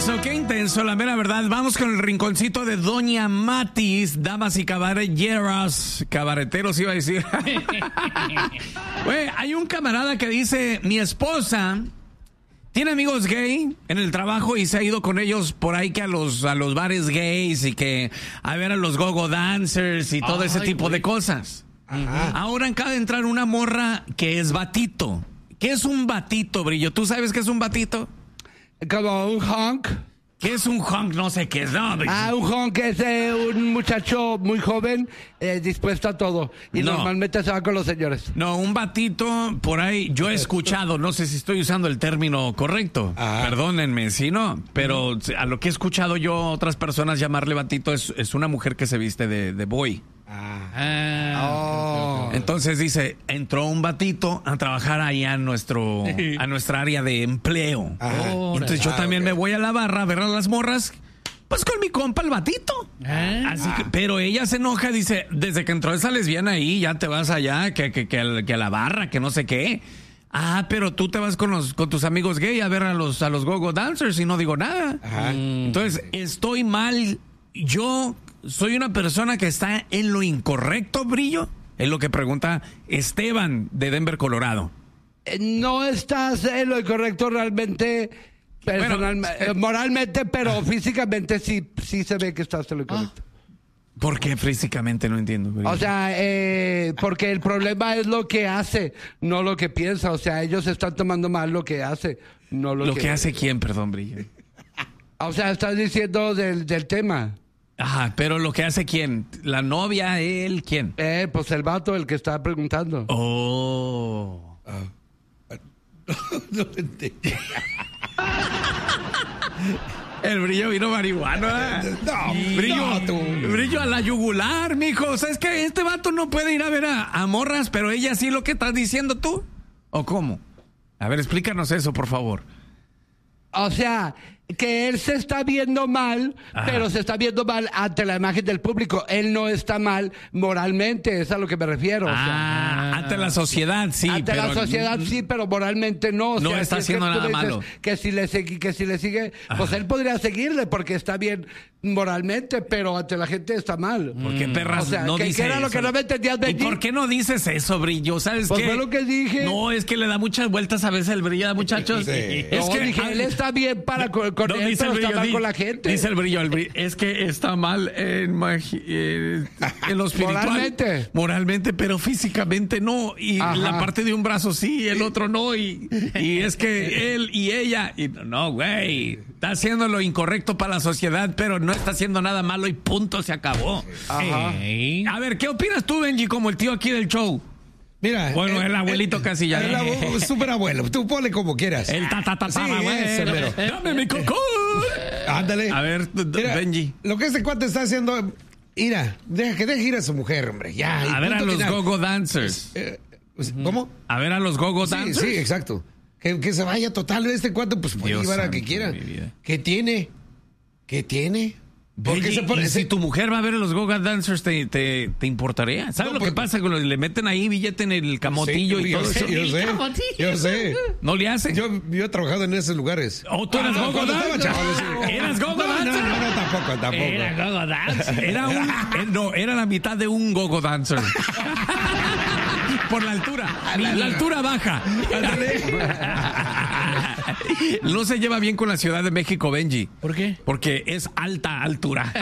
qué intenso, la mera verdad. Vamos con el rinconcito de Doña Matis, damas y cabareteros iba a decir. Güey, hay un camarada que dice, mi esposa tiene amigos gay en el trabajo y se ha ido con ellos por ahí que a los bares gays y que a ver a los go-go dancers y todo ese tipo de cosas. Ajá. Ahora acaba de entrar una morra que es batito. ¿Qué es un batito, Brillo? ¿Tú sabes qué es un batito? Como un honk. ¿Qué es un honk? No sé qué es, ¿no? Un honk es un muchacho muy joven, dispuesto a todo. Y normalmente se va con los señores. No, un batito, por ahí, yo he escuchado, no sé si estoy usando el término correcto. Perdónenme, si no, pero a lo que he escuchado yo, otras personas llamarle batito es una mujer que se viste de boy. Entonces dice, entró un batito a trabajar ahí a nuestra área de empleo. Entonces yo también me voy a la barra a ver a las morras, pues con mi compa el batito. Así que, pero ella se enoja, dice, desde que entró esa lesbiana ahí, ya te vas allá, que a la barra, que no sé qué. Pero tú te vas con tus amigos gay a ver a los go-go dancers y no digo nada. Entonces, estoy mal. Yo soy una persona que está en lo incorrecto, Brillo. Es lo que pregunta Esteban de Denver, Colorado. No estás en lo incorrecto realmente, moralmente, pero físicamente sí se ve que estás en lo incorrecto. ¿Por qué físicamente? No entiendo, Brillo. O sea, porque el problema es lo que hace, no lo que piensa. O sea, ellos están tomando mal lo que hace, no lo que... ¿Lo que hace quién, perdón, Brillo? O sea, estás diciendo del tema. Ajá, pero lo que hace quién, la novia, él, ¿quién? Pues el vato, el que está preguntando. No entendí. El Brillo vino marihuana. Brillo a la yugular, mijo. O sea, es que este vato no puede ir a ver a morras, pero ella sí, lo que estás diciendo tú. ¿O cómo? A ver, explícanos eso, por favor. O sea, que él se está viendo mal, pero se está viendo mal ante la imagen del público. Él no está mal moralmente, es a lo que me refiero. Ante la sociedad, sí. Ante la sociedad, sí, pero moralmente no. No está haciendo nada malo. Que si le sigue, pues él podría seguirle porque está bien moralmente, pero ante la gente está mal. ¿Por qué, perras, no dices que era lo que no me entendías de ¿Y por qué no dices eso, Brillo? ¿Sabes qué? Pues fue lo que dije. No, es que le da muchas vueltas a veces el Brillo, muchachos. Es que dije, él está bien con él, pero está mal con la gente. Dice el Brillo, es que está mal en lo espiritual. Moralmente, pero físicamente no. Y la parte de un brazo sí, el otro no. Y es que él y ella... No, güey. Está haciendo lo incorrecto para la sociedad, pero no está haciendo nada malo y punto, se acabó. A ver, ¿qué opinas tú, Benji, como el tío aquí del show? Mira, bueno, el abuelito casi ya. El super abuelo, tú ponle como quieras. El sí, bueno. Dame mi cocón. Ándale. A ver, mira, Benji. Lo que este cuate está haciendo, deja ir a su mujer, hombre. Ya. A ver a los go-go dancers. ¿Cómo? A ver a los go-go dancers. Sí, exacto. Que se vaya total este cuate, pues puede llevar a que quiera. ¿Qué tiene? Porque si tu mujer va a ver a los go-go dancers, ¿te importaría? ¿Sabes lo que pasa? Cuando le meten ahí billete en el camotillo y todo eso. Yo sé. ¿No le hacen? Yo he trabajado en esos lugares. ¿O tú eras go-go dancer? ¿Eras go-go dancer? No, tampoco. Era go-go dancer. Era la mitad de un go-go dancer. Por la altura. La altura baja. No se lleva bien con la Ciudad de México, Benji. ¿Por qué? Porque es alta altura.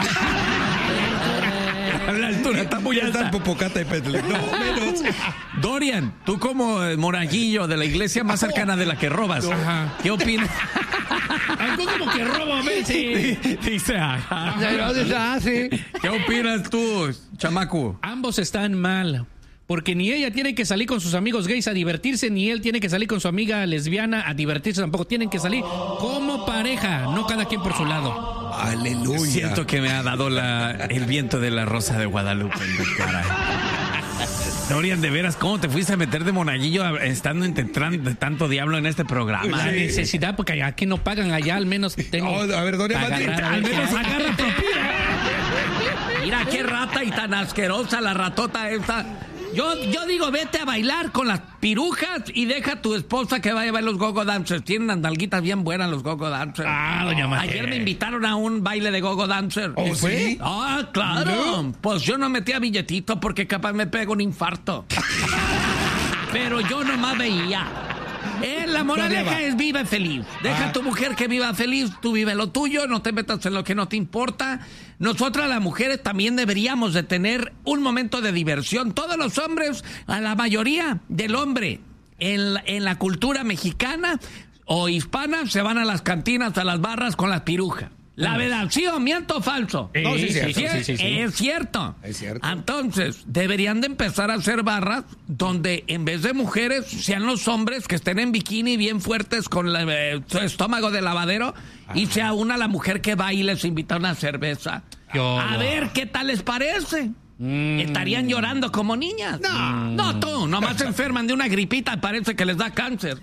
La altura está muy alta. Popocata y Petle. No, menos. Dorian, tú como monaguillo de la iglesia más cercana de la que robas, ¿qué opinas? Algo como que robo, Messi. Dice, sí. ¿Qué opinas tú, chamaco? Ambos están mal. Porque ni ella tiene que salir con sus amigos gays a divertirse, ni él tiene que salir con su amiga lesbiana a divertirse tampoco. Tienen que salir como pareja, no cada quien por su lado. Aleluya. Siento que me ha dado el viento de la Rosa de Guadalupe en mi cara. Dorian, de veras, ¿cómo te fuiste a meter de monaguillo estando entrando tanto diablo en este programa? La necesidad, porque aquí no pagan, allá al menos tengo... a ver, Dorian, al menos agarra propina. Mira qué rata y tan asquerosa la ratota esta. Yo digo, vete a bailar con las pirujas y deja a tu esposa que vaya a ver los gogo dancers. Tienen unas nalguitas bien buenas los gogo dancers. Doña María. Ayer me invitaron a un baile de gogo dancer. ¿Oh, sí? Claro. ¿No? Pues yo no metía billetito porque capaz me pego un infarto. Pero yo nomás veía. La moraleja es vive feliz. Deja a tu mujer que viva feliz, tú vive lo tuyo, no te metas en lo que no te importa. Nosotras las mujeres también deberíamos de tener un momento de diversión. Todos los hombres, a la mayoría del hombre en la cultura mexicana o hispana se van a las cantinas, a las barras con las pirujas. La verdad, ¿sí o miento o falso? No, sí, cierto. Sí. Es cierto. Es cierto. Entonces, deberían de empezar a hacer barras donde en vez de mujeres sean los hombres que estén en bikini bien fuertes con su estómago de lavadero. Ajá. Y sea la mujer que va y les invita una cerveza. A ver qué tal les parece. Estarían llorando como niñas. No, tú, nomás se enferman de una gripita y parece que les da cáncer.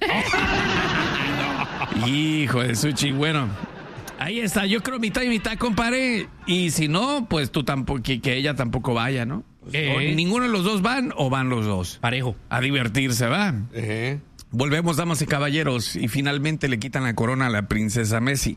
Hijo de Suchi, bueno. Ahí está, yo creo mitad y mitad, compadre. Y si no, pues tú tampoco, que ella tampoco vaya, ¿no? O ninguno de los dos van o van los dos. Parejo. A divertirse, ¿va? Volvemos, damas y caballeros, y finalmente le quitan la corona a la princesa Messi.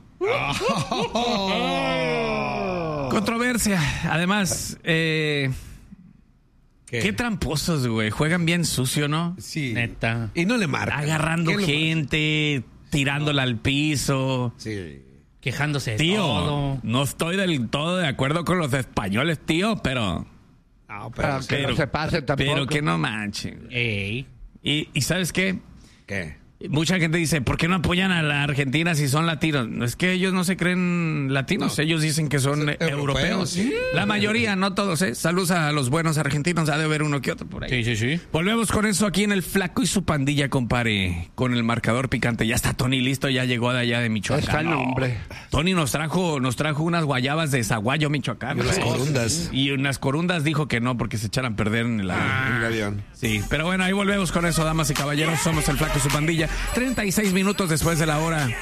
Controversia. Además, ¿Qué tramposos, güey? Juegan bien sucio, ¿no? Sí. Neta. Y no le marcan. Agarrando gente, tirándola al piso. Sí. Quejándose de Tío, todo. no estoy del todo de acuerdo con los españoles, tío, pero... No, Que no se pase tampoco. Pero que no manchen. Ey. ¿Y sabes qué? ¿Qué? Mucha gente dice, ¿por qué no apoyan a la Argentina si son latinos? Es que ellos no se creen latinos, ellos dicen que son europeos. Sí. La mayoría, no todos, ¿eh? Saludos a los buenos argentinos, ha de haber uno que otro por ahí. Sí. Volvemos con eso aquí en El Flaco y su pandilla, compadre, con el marcador picante. Ya está Tony listo, ya llegó de allá de Michoacán. Está el nombre. Tony nos trajo unas guayabas de Zaguayo, Michoacán. Y unas corundas. Y unas corundas dijo que no, porque se echaran a perder en el avión. Sí, pero bueno, ahí volvemos con eso, damas y caballeros. Somos El Flaco y su pandilla. 36 minutos después de la hora.